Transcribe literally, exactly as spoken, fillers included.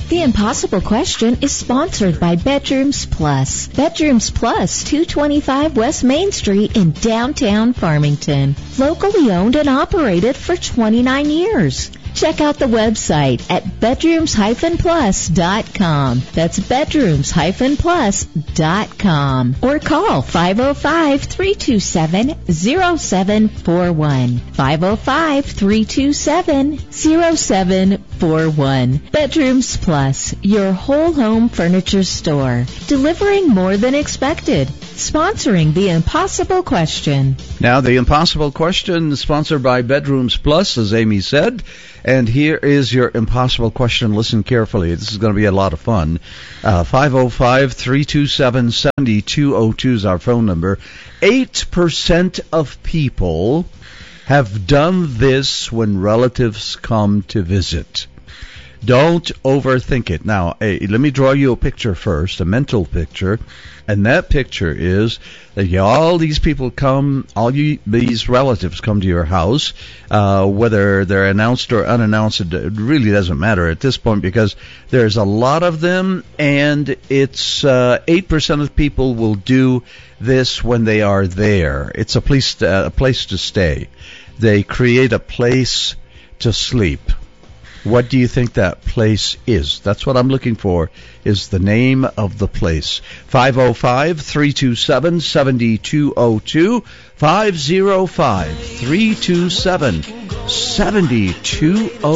The Impossible Question is sponsored by Bedrooms Plus. Bedrooms Plus, two twenty-five West Main Street in downtown Farmington. Locally owned and operated for twenty-nine years. Check out the website at bedrooms dash plus dot com. That's bedrooms dash plus dot com. Or call five oh five, three two seven, oh seven four one. five oh five, three two seven, oh seven four one. Bedrooms Plus, your whole home furniture store. Delivering more than expected. Sponsoring The Impossible Question. Now, The Impossible Question is sponsored by Bedrooms Plus, as Amy said. And here is your impossible question. Listen carefully. This is going to be a lot of fun. Uh, five oh five, three two seven, seven two oh two is our phone number. eight percent of people have done this when relatives come to visit. Don't overthink it. Now, hey, let me draw you a picture first, a mental picture. And that picture is that you, all these people come, all you, these relatives come to your house, uh, whether they're announced or unannounced, it really doesn't matter at this point because there's a lot of them, and it's uh, eight percent of people will do this when they are there. It's a place to, a place to stay. They create a place to sleep. What do you think that place is? That's what I'm looking for, is the name of the place. five oh five, three two seven, seven two oh two, five oh five, three two seven, seven two oh two.